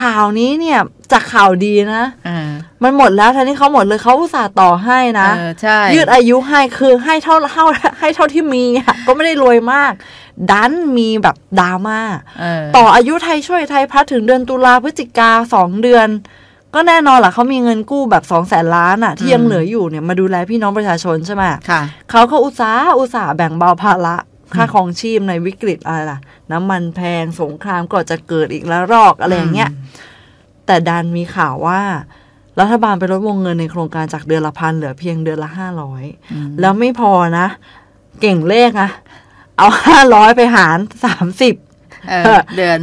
ข่าวนี้เนี่ยจากข่าวดีนะมันหมดแล้วทีนี้เขาหมดเลยเขาอุตส่าห์ต่อให้นะยืดอายุให้คือให้เท่าที่มีก็ไม่ได้รวยมากดันมีแบบดราม่าต่ออายุไทยช่วยไทยพัฒน์ถึงเดือนตุลาพฤศจิกา2 เดือนก็แน่นอนแหละเขามีเงินกู้แบบ200,000 ล้านอ่ะที่ยังเหลืออยู่เนี่ยมาดูแลพี่น้องประชาชนใช่ไหมเขาก็อุตสาห์แบ่งเบาภาระค่าครองชีพในวิกฤตอะไรล่ะน้ำมันแพงสงครามก็จะเกิดอีกแล้วรอกอะไรอย่างเงี้ยแต่ดันมีข่าวว่ารัฐบาลไปลดวงเงินในโครงการจากเดือนละ1,000เหลือเพียงเดือนละ500แล้วไม่พอนะเก่งเลขนะเอา500ไปหาร30 เดือน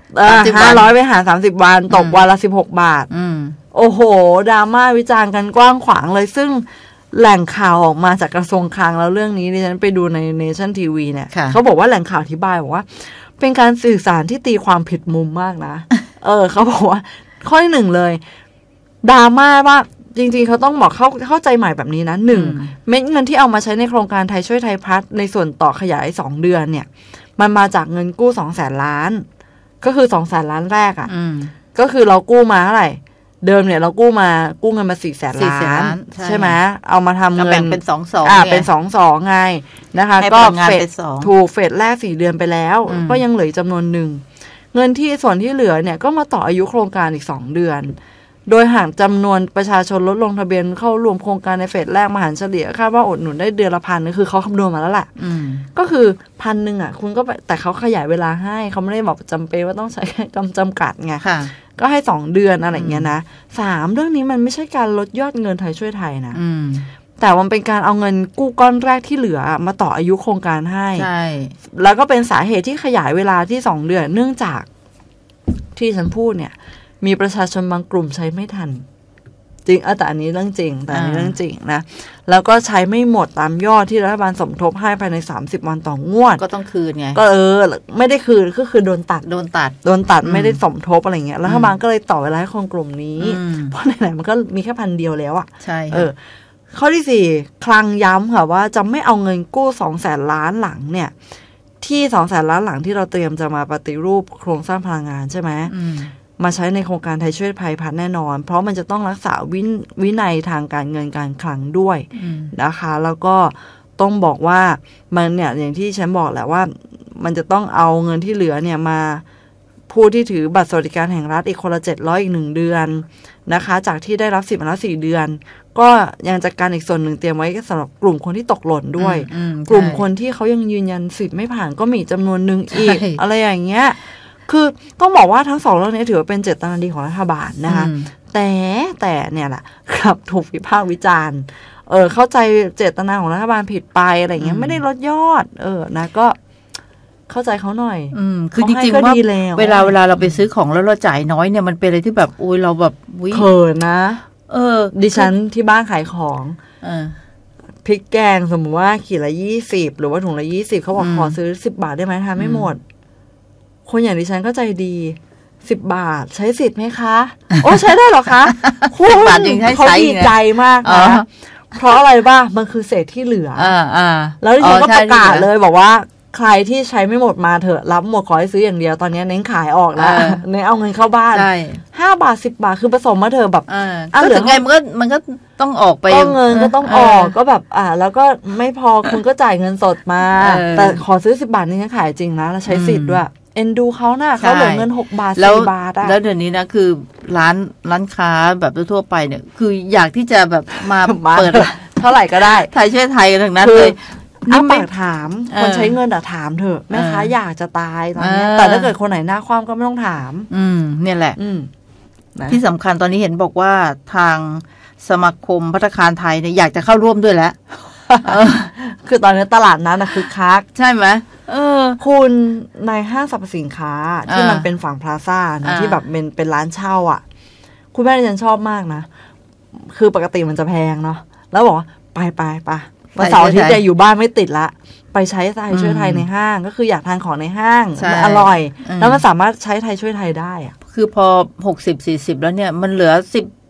500ไปหาร30 วันตกวันละ16 บาทโอ้โหดราม่าวิจารณ์กันกว้างขวางเลยซึ่งแหล่งข่าวออกมาจากกระทรวงคลังแล้วเรื่องนี้ดิฉันไปดูใน Nation TV เนี่ยเขาบอกว่าแหล่งข่าวอธิบายบอกว่าเป็นการสื่อสารที่ตีความผิดมุมมากนะเขาบอกว่าข้อที่1เลยดราม่าว่าจริงๆเขาต้องบอกเข้าใจใหม่แบบนี้นะ1เม็ดเงินที่เอามาใช้ในโครงการไทยช่วยไทยพัฒน์ในส่วนต่อขยาย2 เดือนเนี่ยมันมาจากเงินกู้200,000 ล้านก็คือ200,000 ล้านแรกอ่ะก็คือเรากู้มาเท่าไหร่เดิมเนี่ยเรากู้เงินมา400,000 ล้านใช่ไหมเอามาทำเงินเป็น2-2 เป็น2-2ไงนะคะก็เฟสถูกเฟสแรก4 เดือนไปแล้วก็ยังเหลือจำนวนหนึ่งเงินที่ส่วนที่เหลือเนี่ยก็มาต่ออายุโครงการอีก2 เดือนโดยหากจำนวนประชาชนลดลงทะเบียนเข้ารวมโครงการในเฟสแรกมหารเฉลี่ยคาดว่าอดหนุนได้เดือนละ1,000คือเขาคำนวณมาแล้วแหละก็คือ1,000อ่ะคุณก็แต่เขาขยายเวลาให้เขาไม่ได้บอกจำเป็นว่าต้องใช้จำกัดไงก็ให้2 เดือนอะไรเงี้ยนะ3เรื่องนี้มันไม่ใช่การลดยอดเงินไทยช่วยไทยนะแต่มันเป็นการเอาเงินกู้ก้อนแรกที่เหลือมาต่ออายุโครงการให้แล้วก็เป็นสาเหตุที่ขยายเวลาที่2 เดือนเนื่องจากที่ฉันพูดเนี่ยมีประชาชนบางกลุ่มใช้ไม่ทันจริงแต่อันนี้เรื่องจริงแต่อันนี้เรื่องจริงนะแล้วก็ใช้ไม่หมดตามยอดที่รัฐบาลสมทบให้ภายใน30 วันต่องวดก็ต้องคืนไงก็ไม่ได้คืนก็คือโดนตัดไม่ได้สมทบอะไรเงี้ยรัฐบาลก็เลยต่อเวลาให้คนกลุ่มนี้เพราะไหนๆมันก็มีแค่1,000 เดียวแล้วอ่ะใช่ข้อที่4คลังย้ำค่ะว่าจะไม่เอาเงินกู้200,000 ล้านหลังเนี่ยที่200,000 ล้านหลังที่เราเตรียมจะมาปฏิรูปโครงสร้างพลังงานใช่ไหมมาใช้ในโครงการไทยช่วยภัยพัฒน์แน่นอนเพราะมันจะต้องรักษาวินัยทางการเงินการคลังด้วยนะคะแล้วก็ต้องบอกว่ามันเนี่ยอย่างที่ฉันบอกแหละว่ามันจะต้องเอาเงินที่เหลือเนี่ยมาผู้ที่ถือบัตรสวัสดิการแห่งรัฐอีกคนละ700อีก1 เดือนนะคะจากที่ได้รับ10 มาแล้ว4 เดือนก็ยังจัดการอีกส่วนหนึ่งเตรียมไว้สำหรับกลุ่มคนที่ตกหล่นด้วยกลุ่มคนที่เขายังยืนยันสิทธิ์ไม่ผ่านก็มีจำนวนหนึ่งอีกอะไรอย่างเงี้ยคือต้องบอกว่าทั้ง2เรื่องนี้ถือว่าเป็นเจตนาดีของรัฐบาลนะคะแต่เนี่ยแหละครับถูกวิพากษ์วิจารณ์เข้าใจเจตนาของรัฐบาลผิดไปอะไรเงี้ยไม่ได้ลดยอดนะก็เข้าใจเขาหน่อยคือจริงๆว่าเวลาเราไปซื้อของแล้วเราจ่ายน้อยเนี่ยมันเป็นอะไรที่แบบโอ้ยเราแบบเขินนะดิฉันที่บ้านขายของพริกแกงสมมติว่าขีดละ20หรือว่าถุงละ20เขาบอกขอซื้อ10 บาทได้ไหมทานไม่หมดคนอย่างดิฉันก็ใจดี10 บาทใช้สิทธิ์ไหมคะโอ้ใช้ได้หรอคะ 10 บาทยังเขาดีใจมากนะเพราะอะไรบ้างมันคือเศษที่เหลือแล้วดิฉันก็ประกาศเลยบอกว่าใครที่ใช้ไม่หมดมาเถอะรับหมดขอให้ซื้ออย่างเดียวตอนนี้เน้นขายออกแล้วเน้นเอาเงินเข้าบ้าน5 บาท10 บาทคือผสมมาเถอะแบบก็ถึงไงมันก็ต้องออกไปก็เงินก็ต้องออกก็แบบแล้วก็ไม่พอคุณก็จ่ายเงินสดมาแต่ขอซื้อ10 บาทนี่ฉันขายจริงนะแล้วใช้สิทธิ์ด้วยเอ็นดูเขาน่ะเขาเหลือเงิน6 บาท4 บาทอะแล้วเดี๋ยวนี้นะคือร้านค้าแบบทั่วไปเนี่ยคืออยากที่จะแบบมาเปิดเท่าไหร่ก็ได้ไทยช่วยไทยกันทั้งนั้นเลยนี่ปากถามคนใช้เงินถามเถอะแม่ค้าอยากจะตายตอนนี้แต่ถ้าเกิดคนไหนหน้าคว่ำก็ไม่ต้องถามเนี่ยแหละที่สำคัญตอนนี้เห็นบอกว่าทางสมาคมภัตตาคารไทยเนี่ยอยากจะเข้าร่วมด้วยแล้วคือตอนนี้ตลาดนั้นนะคือคักใช่ไหมคุณในห้างสรรพสินค้าที่มันเป็นฝั่งพลาซ่านะที่แบบเป็นร้านเช่าอ่ะคุณแม่ดิฉันชอบมากนะคือปกติมันจะแพงเนาะแล้วบอกว่าไปวันเสาร์อาทิตย์จะอยู่บ้านไม่ติดละไปใช้ไทยช่วยไทยในห้างก็คืออยากทานของในห้างมันอร่อยแล้วมันสามารถใช้ไทยช่วยไทยได้อ่ะคือพอ60-40แล้วเนี่ยมันเหลือ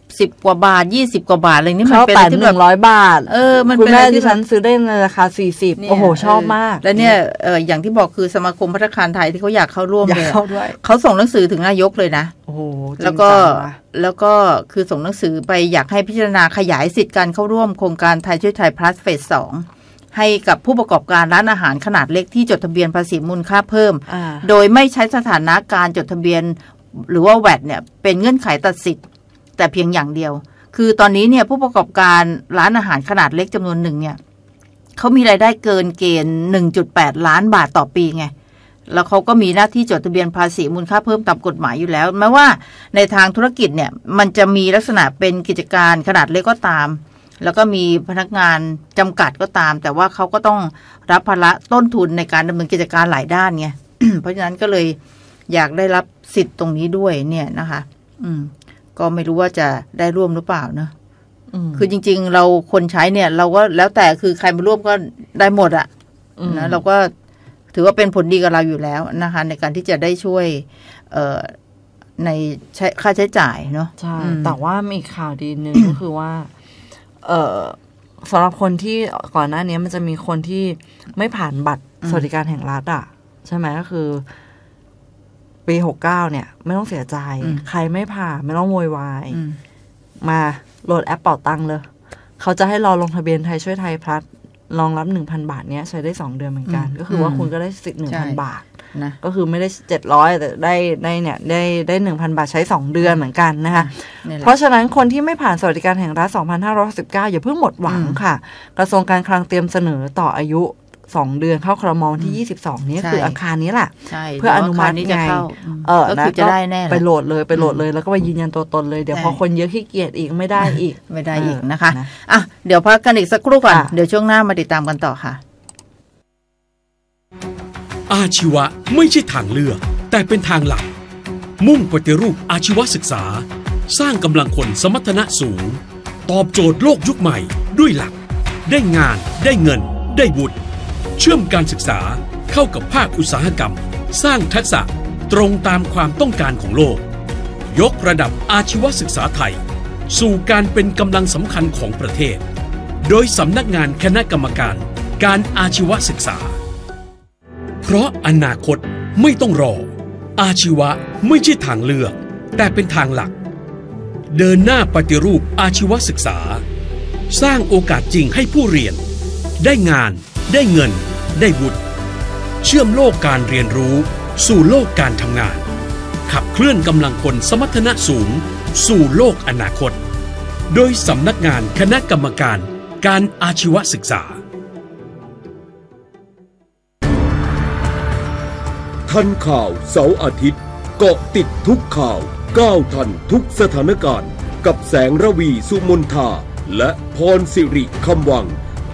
10 กว่าบาท20 กว่าบาทอะไรนี่มันเป็นที่แบบ100 บาทมันเป็นอะไรที่ฉันซื้อได้ในราคา40โอ้โหชอบมากแล้วเนี่ยอย่างที่บอกคือสมาคมภัตตาคารไทยที่เขาอยากเข้าร่วมเลยเขาส่งหนังสือถึงนายกเลยนะโอ้โหแล้วก็คือส่งหนังสือไปอยากให้พิจารณาขยายสิทธิการเข้าร่วมโครงการไทยช่วยไทย plus เฟส 2ให้กับผู้ประกอบการร้านอาหารขนาดเล็กที่จดทะเบียนภาษีมูลค่าเพิ่มโดยไม่ใช้สถานะการจดทะเบียนหรือว่า VAT เนี่ยเป็นเงื่อนไขตัดสิทธิ์แต่เพียงอย่างเดียวคือตอนนี้เนี่ยผู้ประกอบการร้านอาหารขนาดเล็กจำนวนหนึ่งเนี่ยเขามีรายได้เกินเกณฑ์ 1.8 ล้านบาทต่อปีไงแล้วเขาก็มีหน้าที่จดทะเบียนภาษีมูลค่าเพิ่มตามกฎหมายอยู่แล้วแม้ว่าในทางธุรกิจเนี่ยมันจะมีลักษณะเป็นกิจการขนาดเล็กก็ตามแล้วก็มีพนักงานจำกัดก็ตามแต่ว่าเขาก็ต้องรับภาระต้นทุนในการดำเนินกิจการหลายด้านไง เพราะฉะนั้นก็เลยอยากได้รับสิทธิ์ตรงนี้ด้วยเนี่ยนะคะก็ไม่รู้ว่าจะได้ร่วมหรือเปล่าเนอะคือจริงๆเราคนใช้เนี่ยเราก็แล้วแต่คือใครมาร่วมก็ได้หมดอะนะเราก็ถือว่าเป็นผลดีกับเราอยู่แล้วนะคะในการที่จะได้ช่วยในค่าใช้จ่ายเนาะใช่แต่ว่ามีข่าวดีนึง ก็คือว่าสำหรับคนที่ก่อนหน้านี้มันจะมีคนที่ไม่ผ่านบัตรสวัสดิการแห่งรัฐอ่ะใช่ไหมก็คือปี69เนี่ยไม่ต้องเสียใจใครไม่ผ่านไม่ต้องโวยวายมาโหลดแอปเป่าตังเลยเขาจะให้รอลงทะเบียนไทยช่วยไทยพลัสรองรับ 1,000 บาทเนี้ยใช้ได้2 เดือนเหมือนกันก็คือว่าคุณก็ได้สิทธิ์ 1,000 บาทนะก็คือไม่ได้700แต่ได้เนี่ยได้ 1,000 บาทใช้2เดือนเหมือนกันนะคะเพราะฉะนั้นคนที่ไม่ผ่านสวัสดิการแห่งรัฐ2519อย่าเพิ่งหมดหวังค่ะกระทรวงการคลังเตรียมเสนอต่ออายุ2 เดือนเข้าครม.ที่22นี้คืออาคารนี้แหละเพื่ออนุมัติไงก็จะได้แน่ไปโหลดเลยแล้วก็ไปยืนยันตัวตนเลยเดี๋ยวพอคนเยอะขี้เกียจอีกไม่ได้อีกนะคะอ่ะเดี๋ยวพักกันอีกสักครู่ก่อนเดี๋ยวช่วงหน้ามาติดตามกันต่อค่ะอาชีวะไม่ใช่ทางเลือกแต่เป็นทางหลักมุ่งปฏิรูปอาชีวศึกษาสร้างกำลังคนสมรรถนะสูงตอบโจทย์โลกยุคใหม่ด้วยหลักได้งานได้เงินได้วุฒิเชื่อมการศึกษาเข้ากับภาคอุตสาหกรรมสร้างทักษะตรงตามความต้องการของโลกยกระดับอาชีวศึกษาไทยสู่การเป็นกำลังสำคัญของประเทศโดยสำนักงานคณะกรรมการอาชีวศึกษาเพราะอนาคตไม่ต้องรออาชีวะไม่ใช่ทางเลือกแต่เป็นทางหลักเดินหน้าปฏิรูปอาชีวศึกษาสร้างโอกาสจริงให้ผู้เรียนได้งานได้เงินได้วุฒิเชื่อมโลกการเรียนรู้สู่โลกการทำงานขับเคลื่อนกำลังคนสมรรถนะสูงสู่โลกอนาคตโดยสำนักงานคณะกรรมการอาชีวศึกษาทันข่าวเสาร์อาทิตย์เกาะติดทุกข่าวก้าวทันทุกสถานการณ์กับแสงระวีสุมนทาและพรสิริคำวัง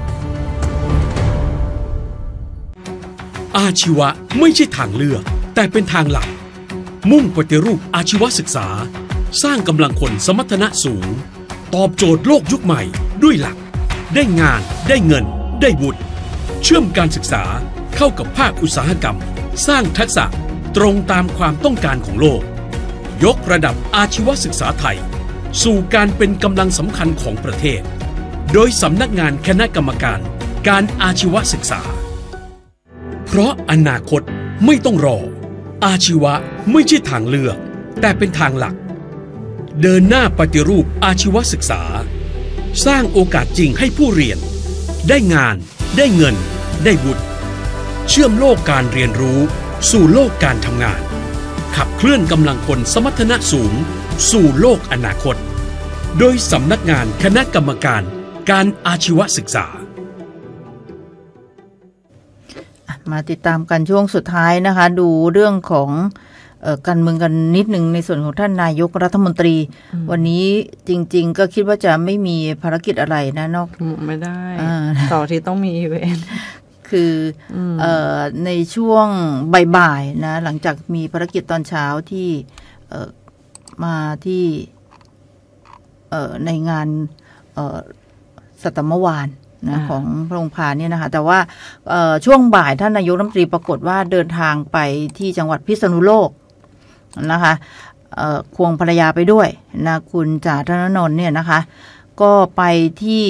อาชีวะไม่ใช่ทางเลือกแต่เป็นทางหลักมุ่งปฏิรูปอาชีวศึกษาสร้างกำลังคนสมรรถนะสูงตอบโจทย์โลกยุคใหม่ด้วยหลักได้งานได้เงินได้วุฒิเชื่อมการศึกษาเข้ากับภาคอุตสาหกรรมสร้างทักษะตรงตามความต้องการของโลกยกระดับอาชีวศึกษาไทยสู่การเป็นกำลังสำคัญของประเทศโดยสำนักงานคณะกรรมการอาชีวศึกษาเพราะอนาคตไม่ต้องรออาชีวะไม่ใช่ทางเลือกแต่เป็นทางหลักเดินหน้าปฏิรูปอาชีวศึกษาสร้างโอกาสจริงให้ผู้เรียนได้งานได้เงินได้วุฒิเชื่อมโลกการเรียนรู้สู่โลกการทำงานขับเคลื่อนกำลังคนสมรรถนะสูงสู่โลกอนาคตโดยสำนักงานคณะกรรมการอาชีวศึกษามาติดตามกันช่วงสุดท้ายนะคะดูเรื่องของการเมืองกันนิดหนึ่งในส่วนของท่านนายกรัฐมนตรีวันนี้จริงๆก็คิดว่าจะไม่มีภารกิจอะไรนะนอกไม่ได้ต่อที่ต้องมีอีเวนต์คือในช่วงบ่ายๆนะหลังจากมีภารกิจตอนเช้าที่มาที่ในงานสัตมวานนะของพระองค์พาเนี่ยนะคะแต่ว่าช่วงบ่ายท่านนายกรัฐมนตรีปรากฏว่าเดินทางไปที่จังหวัดพิษณุโลกนะคะควงภรรยาไปด้วยนะคุณจ่าธนนนท์เนี่ยนะคะก็ไปที่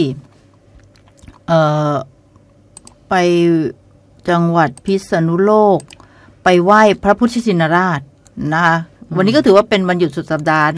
ไปจังหวัดพิษณุโลกไปไหว้พระพุทธชินราชนะคะวันนี้ก็ถือว่าเป็นวันหยุดสุดสัปดาห์